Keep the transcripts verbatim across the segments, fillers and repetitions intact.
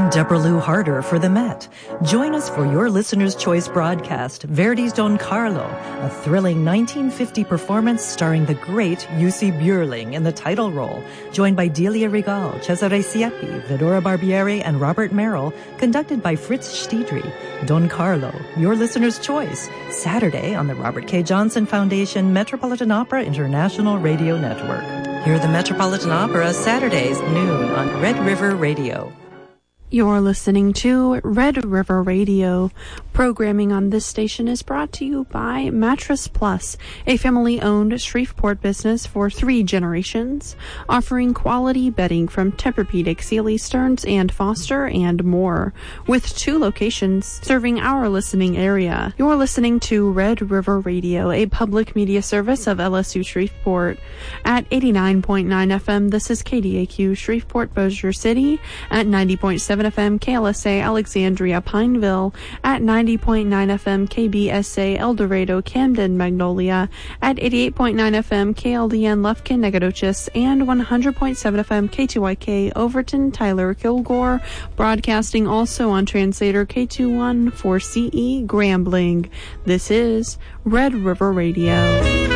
and Deborah Lou Harder for the Met. Join us for your listener's choice broadcast, Verdi's Don Carlo, a thrilling nineteen fifty performance starring the great Jussi Björling in the title role, joined by Delia Regal, Cesare Siepi, Vidora Barbieri, and Robert Merrill, conducted by Fritz Stiedry. Don Carlo, your listener's choice, Saturday on the Robert K. Johnson Foundation Metropolitan Opera International Radio Network. Hear the Metropolitan Opera Saturdays noon on Red River Radio. You're listening to Red River Radio. Programming on this station is brought to you by Mattress Plus, a family-owned Shreveport business for three generations, offering quality bedding from Tempur-Pedic, Sealy, Stearns, and Foster, and more, with two locations serving our listening area. You're listening to Red River Radio, a public media service of L S U Shreveport. At eighty-nine point nine F M, this is K D A Q Shreveport Bossier City. At ninety point seven F M, K L S A Alexandria Pineville. At ninety point nine F M, K B S A El Dorado Camden Magnolia. At eighty-eight point nine F M, K L D N Lufkin Nacogdoches, and one hundred point seven F M, K two Y K Overton Tyler Kilgore, broadcasting also on translator K two one four C E Grambling. This is Red River Radio.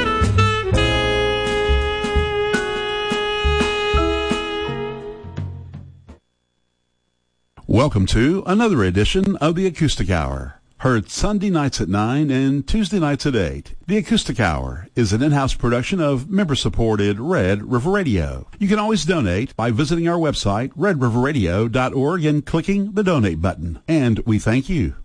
Welcome to another edition of the Acoustic Hour. Heard Sunday nights at nine and Tuesday nights at eight. The Acoustic Hour is an in-house production of member-supported Red River Radio. You can always donate by visiting our website, red river radio dot org, and clicking the donate button. And we thank you.